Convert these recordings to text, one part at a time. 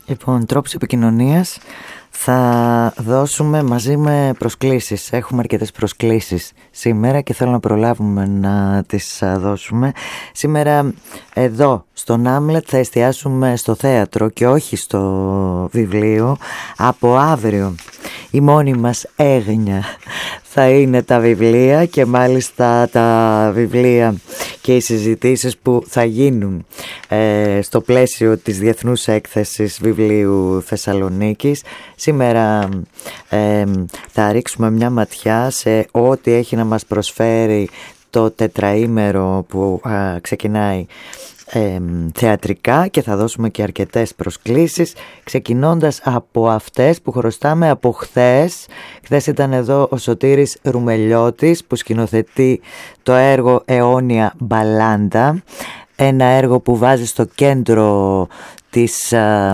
Λοιπόν, τρόπους επικοινωνίας θα δώσουμε μαζί με προσκλήσεις. Έχουμε αρκετές προσκλήσεις σήμερα και θέλω να προλάβουμε να τις δώσουμε. Σήμερα εδώ στον Άμλετ θα εστιάσουμε στο θέατρο και όχι στο βιβλίο. Από αύριο η μόνη μας έγνοια θα είναι τα βιβλία και μάλιστα τα βιβλία και οι συζητήσεις που θα γίνουν στο πλαίσιο της Διεθνούς Έκθεσης Βιβλίου Θεσσαλονίκης. Σήμερα θα ρίξουμε μια ματιά σε ό,τι έχει να μας προσφέρει το τετραήμερο που ξεκινάει θεατρικά και θα δώσουμε και αρκετές προσκλήσεις, ξεκινώντας από αυτές που χρωστάμε από χθες. Χθες ήταν εδώ ο Σωτήρης Ρουμελιώτης που σκηνοθετεί το έργο «Αιώνια Μπαλάντα», ένα έργο που βάζει στο κέντρο της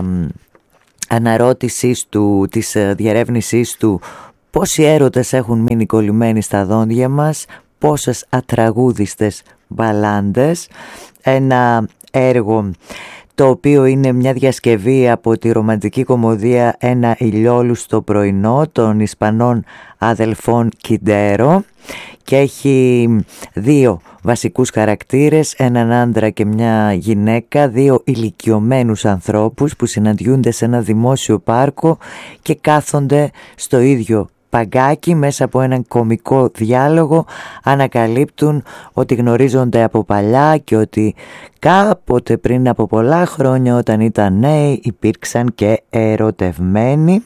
αναρώτησής του, της διερεύνησής του, πόσοι έρωτες έχουν μείνει κολλημένοι στα δόντια μας, πόσες ατραγούδιστες μπαλάντες. Ένα έργο το οποίο είναι μια διασκευή από τη ρομαντική κομμωδία «Ένα ηλιόλουστο πρωινό» των Ισπανών αδελφών Κιντέρο και έχει δύο βασικούς χαρακτήρες, έναν άντρα και μια γυναίκα, δύο ηλικιωμένους ανθρώπους που συναντιούνται σε ένα δημόσιο πάρκο και κάθονται στο ίδιο παγκάκι. Μέσα από έναν κωμικό διάλογο ανακαλύπτουν ότι γνωρίζονται από παλιά και ότι κάποτε πριν από πολλά χρόνια όταν ήταν νέοι υπήρξαν και ερωτευμένοι.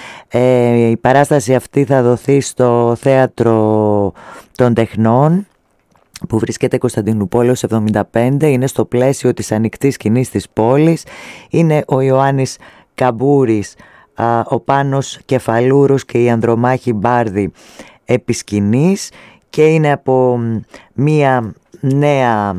Η παράσταση αυτή θα δοθεί στο Θέατρο των Τεχνών που βρίσκεται Κωνσταντινούπολεως 75. Είναι στο πλαίσιο της ανοιχτής σκηνής της πόλης. Είναι ο Ιωάννης Καμπούρης, ο Πάνος Κεφαλούρος και η Ανδρομάχη Μπάρδη επί σκηνής και είναι από μία νέα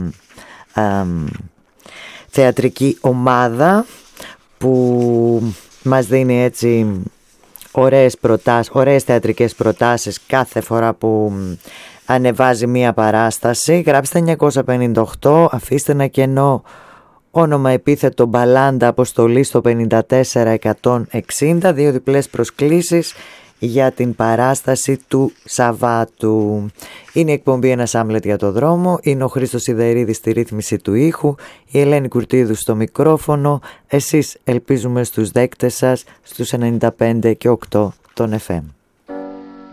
θεατρική ομάδα που μας δίνει έτσι ωραίες θεατρικές προτάσεις κάθε φορά που ανεβάζει μία παράσταση. Γράψτε 958, αφήστε ένα κενό, όνομα επίθετο Μπαλάντα, αποστολή στο 54160, δύο διπλές προσκλήσεις για την παράσταση του Σαββάτου. Είναι η εκπομπή «Ένας Άμλετ για το δρόμο», είναι ο Χρήστος Σιδερίδης στη ρύθμιση του ήχου, η Ελένη Κουρτίδου στο μικρόφωνο. Εσείς ελπίζουμε στους δέκτες σας στους 95 και 8 των FM.